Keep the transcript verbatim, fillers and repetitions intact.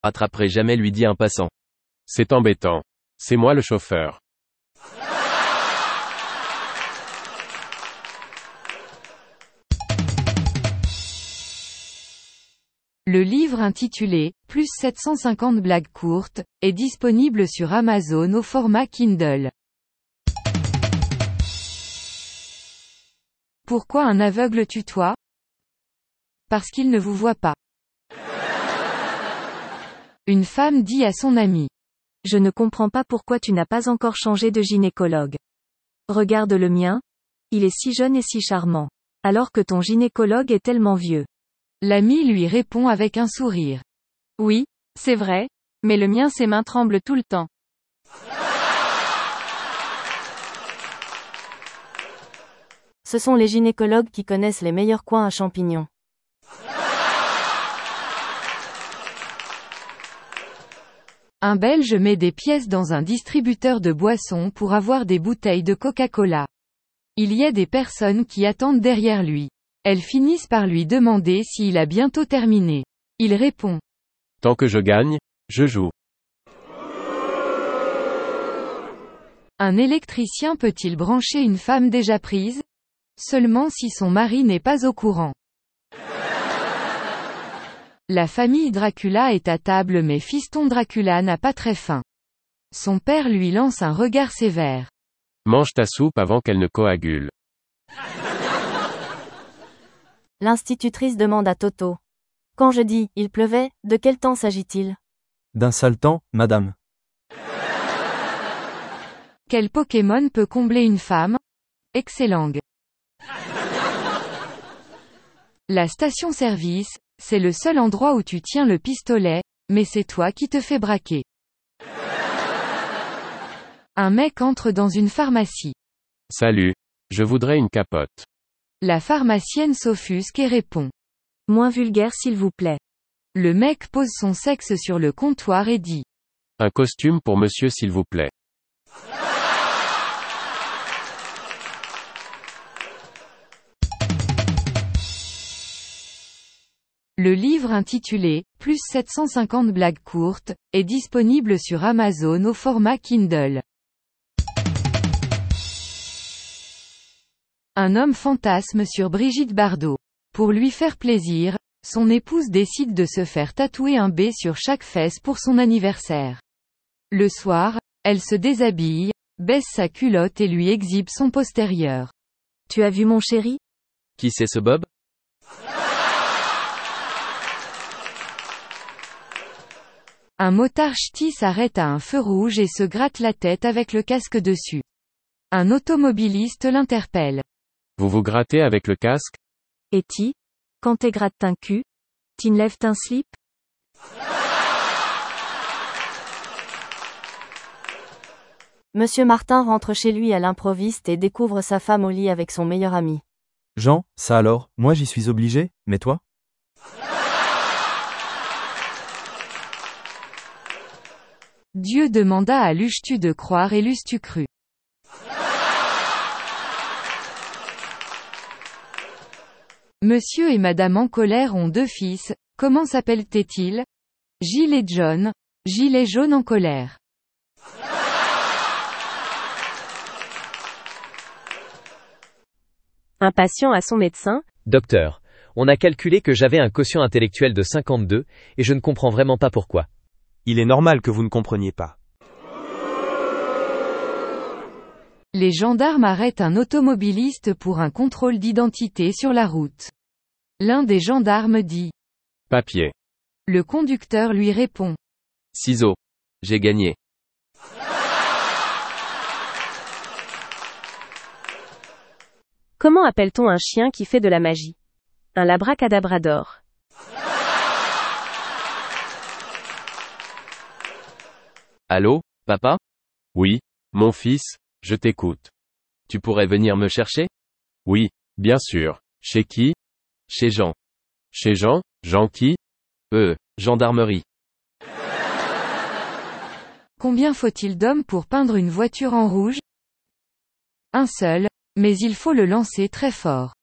Attraperai jamais, lui dit un passant. C'est embêtant. C'est moi le chauffeur. Le livre intitulé « Plus sept cent cinquante blagues courtes » est disponible sur Amazon au format Kindle. Pourquoi un aveugle tutoie? Parce qu'il ne vous voit pas. Une femme dit à son ami. Je ne comprends pas pourquoi tu n'as pas encore changé de gynécologue. Regarde le mien. Il est si jeune et si charmant. Alors que ton gynécologue est tellement vieux. L'ami lui répond avec un sourire. Oui, c'est vrai, mais le mien ses mains tremblent tout le temps. Ce sont les gynécologues qui connaissent les meilleurs coins à champignons. Un Belge met des pièces dans un distributeur de boissons pour avoir des bouteilles de Coca-Cola. Il y a des personnes qui attendent derrière lui. Elles finissent par lui demander s'il a bientôt terminé. Il répond. Tant que je gagne, je joue. Un électricien peut-il brancher une femme déjà prise? Seulement si son mari n'est pas au courant. La famille Dracula est à table mais fiston Dracula n'a pas très faim. Son père lui lance un regard sévère. Mange ta soupe avant qu'elle ne coagule. L'institutrice demande à Toto. Quand je dis « il pleuvait », de quel temps s'agit-il? D'un sale temps, madame. Quel Pokémon peut combler une femme? Excellent. La station-service, c'est le seul endroit où tu tiens le pistolet, mais c'est toi qui te fais braquer. Un mec entre dans une pharmacie. Salut. Je voudrais une capote. La pharmacienne s'offusque et répond. Moins vulgaire s'il vous plaît. Le mec pose son sexe sur le comptoir et dit. Un costume pour monsieur s'il vous plaît. Le livre intitulé « Plus sept cent cinquante blagues courtes » est disponible sur Amazon au format Kindle. Un homme fantasme sur Brigitte Bardot. Pour lui faire plaisir, son épouse décide de se faire tatouer un B sur chaque fesse pour son anniversaire. Le soir, elle se déshabille, baisse sa culotte et lui exhibe son postérieur. Tu as vu mon chéri? Qui c'est ce Bob? Un motard ch'ti s'arrête à un feu rouge et se gratte la tête avec le casque dessus. Un automobiliste l'interpelle. Vous vous grattez avec le casque? Et ti? Quand t'es gratte un cul? T'enlèves un slip? Monsieur Martin rentre chez lui à l'improviste et découvre sa femme au lit avec son meilleur ami. Jean, ça alors, moi j'y suis obligé, mais toi? Dieu demanda à l'eusses-tu de croire et l'eusses-tu cru. Monsieur et Madame en colère ont deux fils, comment s'appellent-ils? Gilles et John, Gilles et jaune en colère. Un patient à son médecin. Docteur, on a calculé que j'avais un quotient intellectuel de cinquante-deux, et je ne comprends vraiment pas pourquoi. Il est normal que vous ne compreniez pas. Les gendarmes arrêtent un automobiliste pour un contrôle d'identité sur la route. L'un des gendarmes dit. Papier. Le conducteur lui répond. Ciseaux. J'ai gagné. Comment appelle-t-on un chien qui fait de la magie? Un labracadabrador. Allô, papa? Oui, mon fils, je t'écoute. Tu pourrais venir me chercher? Oui, bien sûr. Chez qui? Chez Jean. Chez Jean? Jean qui? Euh, gendarmerie. Combien faut-il d'hommes pour peindre une voiture en rouge? Un seul, mais il faut le lancer très fort.